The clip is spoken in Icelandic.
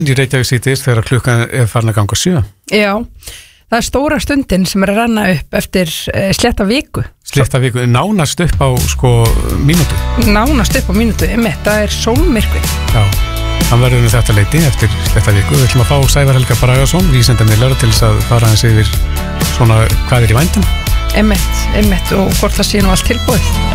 Í Reykjavík síðdegis þegar klukkan farin að ganga 7. Já, það stóra stundin sem að renna upp eftir slétta viku. Slétta viku, nánast upp á mínútu. Nánast upp á mínútu, einmitt, það sólmyrkvi. Já, hann verður þetta leiti eftir slétta viku. Við ætlum að fá Sævar Helga Bragason, vísindamiðlara, til þess að fara hans yfir svona hvað í vændum. Einmitt, og hvort það sé nú allt tilbúið.